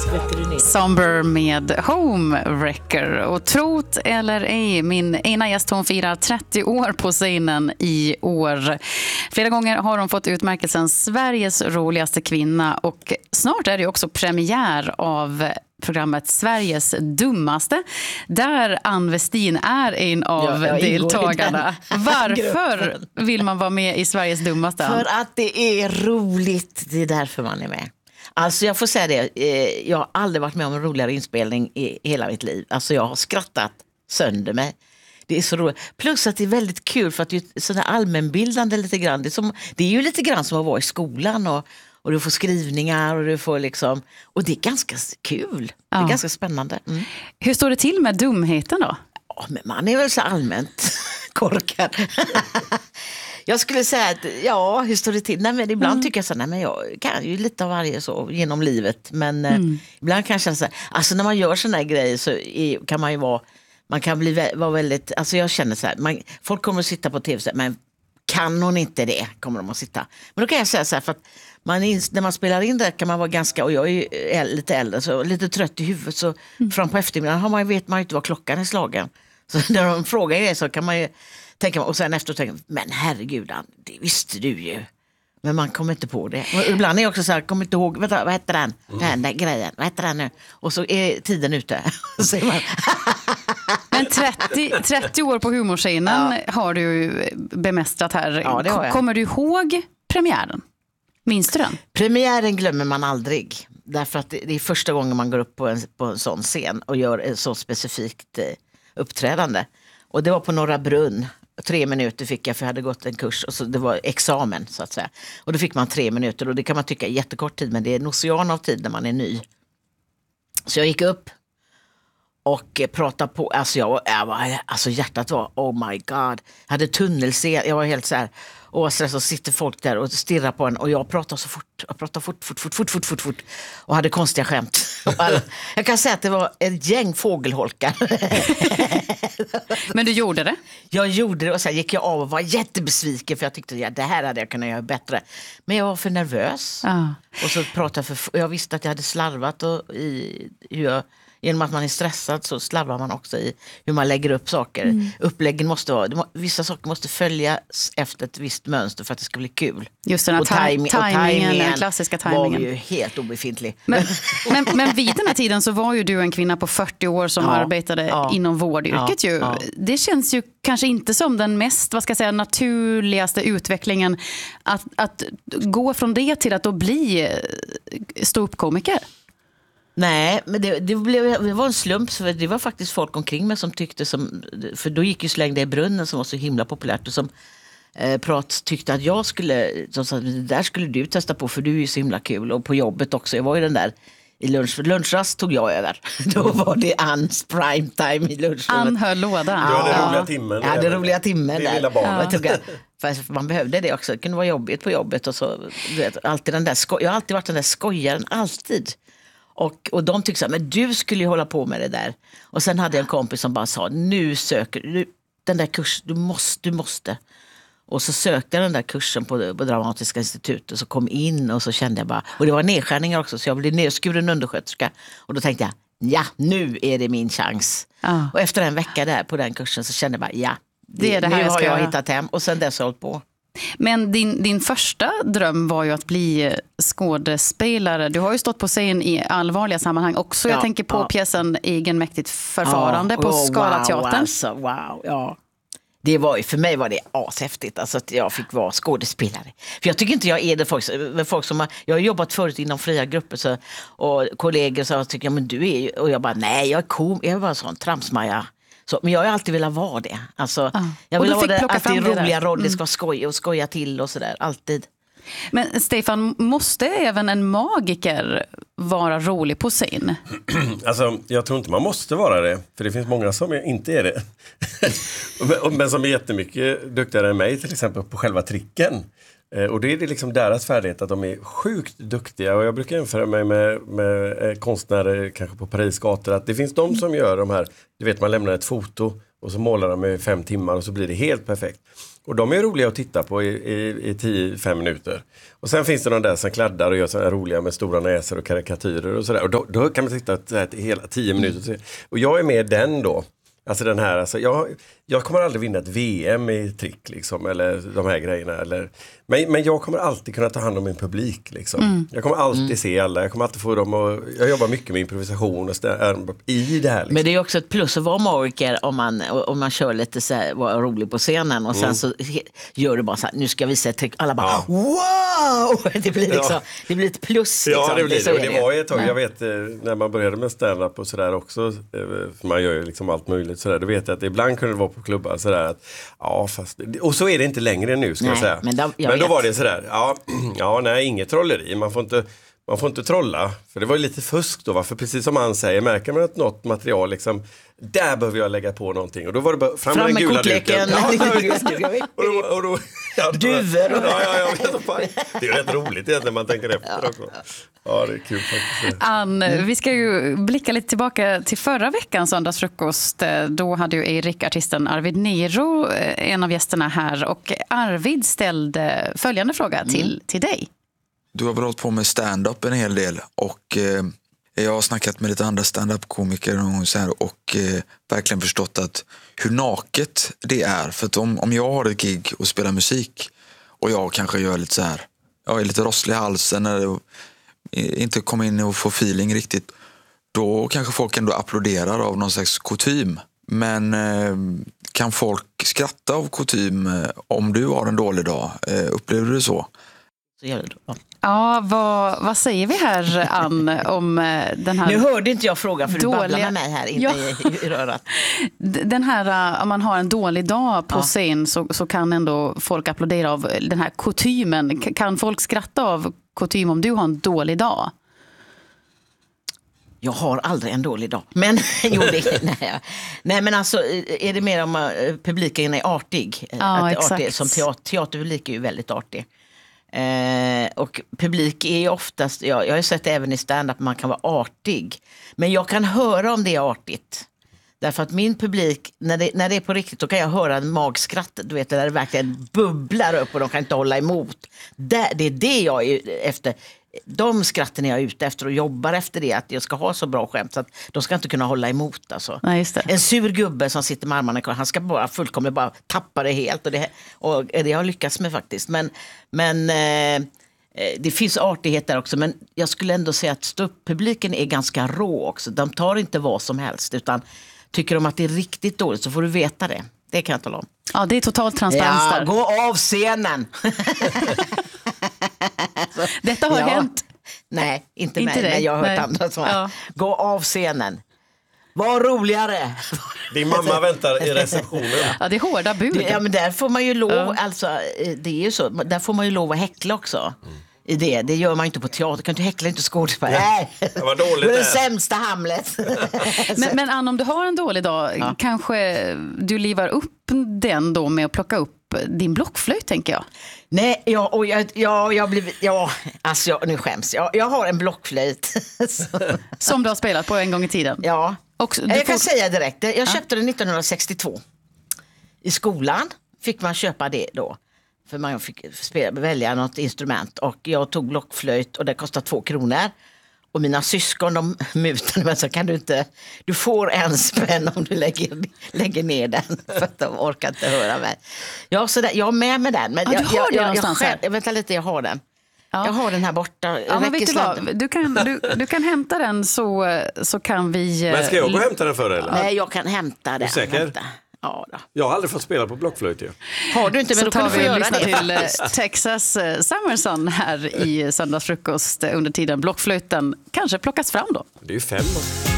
Somber med Homewrecker. Och trot eller ej, min ena gäst, hon firar 30 år på scenen i år. Flera gånger har hon fått utmärkelsen Sveriges roligaste kvinna, och snart är det också premiär av programmet Sveriges dummaste, där Ann Westin är en av deltagarna. Varför vill man vara med i Sveriges dummaste? För att det är roligt, det är därför man är med. Alltså jag får säga det, jag har aldrig varit med om en roligare inspelning i hela mitt liv. Alltså jag har skrattat sönder mig. Det är så roligt. Plus att det är väldigt kul för att det är sådär allmänbildande lite grann. Det är ju lite grann som att vara i skolan och du får skrivningar och du får liksom, och det är ganska kul. Det är ganska spännande. Mm. Hur står det till med dumheten då? Ja, men man är väl så allmänt korkad. Jag skulle säga att, hur står det till? Nej, men ibland tycker jag så, nej, men jag kan ju lite av varje så genom livet. Men ibland kan jag känna så här, alltså när man gör såna här grejer så kan man ju vara väldigt, alltså jag känner så här, folk kommer att sitta på tv så här, men kan hon inte det, kommer de att sitta. Men då kan jag säga så här, för att när man spelar in det kan man vara ganska, och jag är lite äldre, så lite trött i huvudet, så fram på eftermiddagen vet man ju inte vad klockan är slagen. Så när de frågar det så kan man ju tänka, och sen efteråt tänka, men herregud, det visste du ju. Men man kommer inte på det. Och ibland är jag också så här, kommer inte ihåg, vad heter den? Den där grejen, vad heter den nu? Och så är tiden ute. Och så är man Men 30 år på humorscenen har du bemästrat här. Ja, det har jag. Kommer du ihåg premiären? Minns du den? Premiären glömmer man aldrig. Därför att det är första gången man går upp på en sån scen och gör ett så specifikt uppträdande. Och det var på Norra Brunn. 3 minuter fick jag, för jag hade gått en kurs, och så det var examen så att säga. Och då fick man 3 minuter, och det kan man tycka är jättekort tid, men det är en ocean av tid när man är ny. Så jag gick upp och pratade på, alltså hjärtat var, oh my god. Jag hade tunnelseende, jag var helt så här, och så sitter folk där och stirrar på en, och jag pratar så fort. Jag pratar fort och hade konstiga skämt. Jag kan säga att det var ett gäng fågelholkar. Men du gjorde det? Jag gjorde det, och sen gick jag av och var jättebesviken, för jag tyckte det här hade jag kunnat göra bättre. Men jag var för nervös. Och så pratade jag visste att jag hade slarvat genom att man är stressad så slarvar man också i hur man lägger upp saker. Uppläggen måste vara, vissa saker måste följas efter ett visst mönster för att det ska bli kul. Just den här tajmingen, den klassiska tajmingen var ju helt obefintlig. Men vid den här tiden så var ju du en kvinna på 40 år som arbetade inom vårdyrket ju. Det känns ju kanske inte som den mest, naturligaste utvecklingen att gå från det till att då bli ståuppkomiker. Nej, men det var en slump, för det var faktiskt folk omkring mig som tyckte för då gick ju Släng dig i brunnen som var så himla populärt, och som tyckte att jag skulle, som sa, det där skulle du testa på för du är ju så himla kul, och på jobbet också, jag var ju den där i lunchrast tog jag över. Då var det Anns primetime i lunchrummet. Ann höll lådan. Du hade roliga timmen. Ja, det roliga timmen där. Lilla barnet. För man behövde det också, det kunde vara jobbigt på jobbet, och så, du vet, alltid den där jag har alltid varit den där skojaren, alltid. Och de tyckte så här, men du skulle ju hålla på med det där. Och sen hade jag en kompis som bara sa, nu söker du den där kursen, du måste. Och så sökte jag den där kursen på Dramatiska institutet, och så kom in, och så kände jag bara, och det var nedskärningar också, så jag blev nedskuren undersköterska. Och då tänkte jag, nu är det min chans. Och efter en vecka där på den kursen så kände jag bara, det är det här nu jag har ska jag göra. hittat hem, och sen dess har jag hållit på. Men din första dröm var ju att bli skådespelare. Du har ju stått på scen i allvarliga sammanhang också. Jag tänker på pjäsen Egenmäktigt förfarande på Scalateatern. För mig var det ashäftigt, alltså att jag fick vara skådespelare. För jag tycker inte jag är det folk som jag har jobbat förut inom fria grupper och kollegor så tycker men du är ju, och jag bara nej, jag är bara sån tramsmaja. Men jag har alltid velat vara det. Alltså, jag vill ha det, alltid roliga roller, ska skoja till och sådär, alltid. Men Stefan, måste även en magiker vara rolig på scen? Alltså, jag tror inte man måste vara det. För det finns många som inte är det. Men som är jättemycket duktigare än mig, till exempel på själva tricken. Och det är liksom deras färdighet att de är sjukt duktiga. Och jag brukar jämföra mig med konstnärer kanske på Paris gator. Att det finns de som gör de här, du vet man lämnar ett foto Och så målar de i 5 timmar och så blir det helt perfekt. Och de är roliga att titta på i 10-5 minuter. Och sen finns det de där som kladdar och gör så här roliga med stora näsor och karikatyrer och sådär. Och då kan man titta hela 10 minuter. Och jag är med den då. Alltså den här, alltså jag kommer aldrig vinna ett VM i trick liksom, eller de här grejerna. Men jag kommer alltid kunna ta hand om min publik. Liksom. Jag kommer alltid se alla, jag kommer alltid få dem och jag jobbar mycket med improvisation och i det här. Liksom. Men det är också ett plus att vara magiker om man kör lite så här, vara rolig på scenen och sen så gör du bara så här, nu ska vi se ett trick. Alla bara, wow! Det blir liksom, det blir ett plus. Liksom. Ja, det blir det. Och det var ett tag, jag vet när man började med stand-up och sådär också, för man gör ju liksom allt möjligt sådär, då vet jag att ibland kunde det vara på klubbar sådär att, ja fast, och så är det inte längre nu ska jag säga. Men då var det sådär, nej, inget trolleri, man får inte trolla, för det var ju lite fusk då, för precis som han säger, märker man att något material liksom, där behöver jag lägga på någonting, och då var det bara fram med den gula duken. Duvor. Det är rätt roligt när man tänker efter också. Ja, det är kul faktiskt. Ann, vi ska ju blicka lite tillbaka till förra veckans söndagsfrukost. Då hade ju Erik, artisten Arvid Nero, en av gästerna här, och Arvid ställde följande fråga till dig. Du har väl hållit på med stand-up en hel del, och jag har snackat med lite andra stand-up-komiker och så här, och verkligen förstått att hur naket det är. För att om jag har ett gig och spelar musik och jag kanske gör lite så här, jag är lite rosslig i halsen eller inte kommer in och får feeling riktigt, då kanske folk ändå applåderar av någon slags kutym. Men kan folk skratta av kutym om du har en dålig dag? Upplever du det så? Ja, vad säger vi här, Ann, om den här... Nu hörde inte jag frågan för du babblar med mig här inne i rörat. Den här, om man har en dålig dag på scen så kan ändå folk applådera av den här kutymen. Kan folk skratta av kutym om du har en dålig dag? Jag har aldrig en dålig dag. Men nej, men alltså är det mer om publiken är artig? Ja, exakt. Artig, som teaterpublik är ju väldigt artig. Och publik är ju oftast, jag har sett även i stand-up, man kan vara artig. Men jag kan höra om det är artigt. Därför att min publik, när det är på riktigt, då kan jag höra en magskratt. Du vet, där det verkligen bubblar upp och de kan inte hålla emot. Det är det jag är efter. De skratten är jag ute efter och jobbar efter det, att jag ska ha så bra skämt så att de ska inte kunna hålla emot. Alltså. Nej, just det. En sur gubbe som sitter med armarna kvar, han ska bara fullkomligt bara tappa det helt. Och det har jag lyckats med faktiskt. Men det finns artighet där också. Men jag skulle ändå säga att ståupppubliken är ganska rå också. De tar inte vad som helst, utan tycker de att det är riktigt dåligt så får du veta det. Det kan jag tala om. Ja, det är totalt transparens där. Gå av scenen! Detta har hänt. Nej, inte mig, men jag har hört andra som gå av scenen. Var roligare. Din mamma väntar i receptionen. Ja, det är hårda bud. Men där får man ju lov, alltså, det är ju så, där får man ju lov att häckla också. I det gör man ju inte på teater. Kan du häckla inte skådespelare? Nej, det var dåligt. Det var det sämsta Hamlet. Men Ann, om du har en dålig dag, kanske du livar upp den då med att plocka upp din blockflöjt, tänker jag. Nej, nu skäms jag. Jag har en blockflöjt. Som du har spelat på en gång i tiden? Ja, jag kan säga direkt. Jag köpte den 1962. I skolan fick man köpa det då. För man fick välja något instrument. Och jag tog blockflöjt och det kostade 2 kronor. Och mina syskon, de mutade mig, så kan du inte... Du får 1 spänn om du lägger ner den. För att de orkar inte höra mig. Ja, så där, jag har med mig den. Men du har den någonstans här? Vänta lite, jag har den. Ja. Jag har den här borta. Ja, men vet du vad? Du kan hämta den så kan vi... Men ska jag gå och hämta den för dig? Nej, jag kan hämta den. Är du säker? Ja, då. Jag har aldrig fått spela på blockflöjt. Har du inte, men så då kan du få göra lyssna det. Till Texas Summerson här i söndagsfrukost under tiden blockflöjten kanske plockas fram då. Det är ju 5 år.